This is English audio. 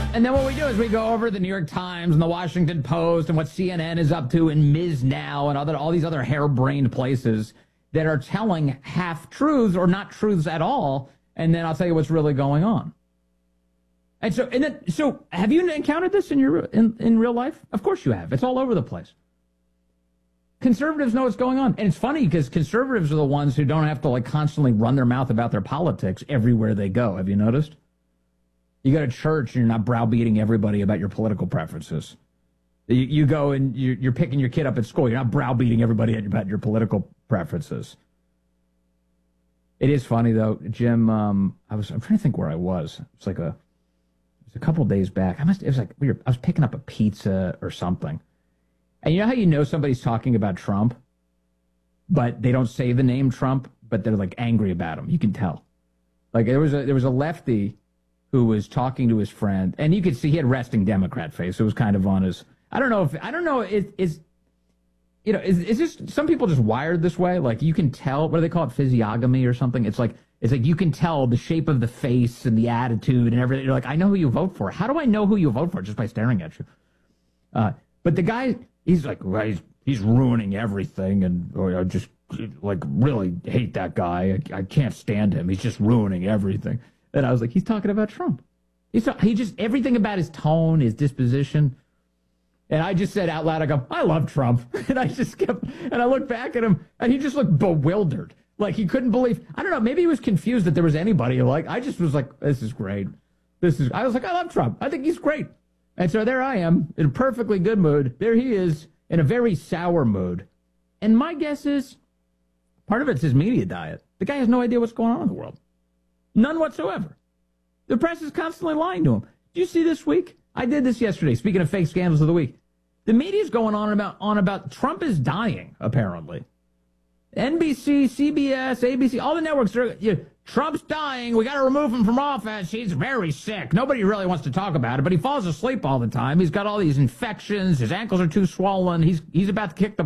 And then what we do is we go over the New York Times and the Washington Post and what CNN is up to and Ms. Now and all these other harebrained places that are telling half-truths or not truths at all, and then I'll tell you what's really going on. And so have you encountered this in real life? Of course you have. It's all over the place. Conservatives know what's going on. And it's funny because conservatives are the ones who don't have to like constantly run their mouth about their politics everywhere they go. Have you noticed? You go to church and you're not browbeating everybody about your political preferences. You go and you're picking your kid up at school. You're not browbeating everybody about your political preferences. It is funny though, Jim. I'm trying to think where I was. It was a couple of days back. It was like weird. I was picking up a pizza or something. And you know how you know somebody's talking about Trump, but they don't say the name Trump, but they're like angry about him. You can tell. Like there was a lefty who was talking to his friend, and you could see he had resting Democrat face. It was kind of on his. I don't know. Is this some people just wired this way? Like you can tell. What do they call it? Physiognomy or something? It's like you can tell the shape of the face and the attitude and everything. You're like, I know who you vote for. How do I know who you vote for? Just by staring at you. But the guy. He's like, well, he's ruining everything, and I just like really hate that guy. I can't stand him. He's just ruining everything. And I was like, he's talking about Trump. He just everything about his tone, his disposition. And I just said out loud, I go, I love Trump. And I just kept, and I looked back at him, and he just looked bewildered, like he couldn't believe. I don't know, maybe he was confused that there was anybody like. I just was like, this is great. I was like, I love Trump. I think he's great. And so there I am, in a perfectly good mood. There he is, in a very sour mood. And my guess is, part of it's his media diet. The guy has no idea what's going on in the world. None whatsoever. The press is constantly lying to him. Did you see this week? I did this yesterday, speaking of fake scandals of the week. The media's going on about Trump is dying, apparently. NBC, CBS, ABC, all the networks are... Trump's dying. We got to remove him from office. He's very sick. Nobody really wants to talk about it, but he falls asleep all the time. He's got all these infections. His ankles are too swollen. He's about to kick the